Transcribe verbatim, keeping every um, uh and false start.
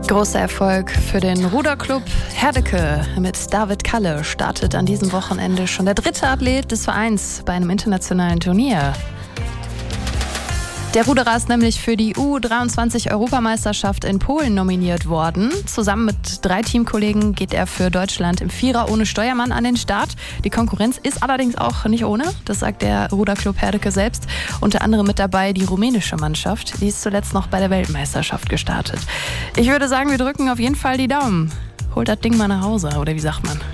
Großer Erfolg für den Ruderclub Herdecke. Mit David Kalle startet an diesem Wochenende schon der dritte Athlet des Vereins bei einem internationalen Turnier. Der Ruderer ist nämlich für die U dreiundzwanzig-Europameisterschaft in Polen nominiert worden. Zusammen mit drei Teamkollegen geht er für Deutschland im Vierer ohne Steuermann an den Start. Die Konkurrenz ist allerdings auch nicht ohne, das sagt der Ruderclub Herdecke selbst. Unter anderem mit dabei die rumänische Mannschaft, die ist zuletzt noch bei der Weltmeisterschaft gestartet. Ich würde sagen, wir drücken auf jeden Fall die Daumen. Holt das Ding mal nach Hause, oder wie sagt man?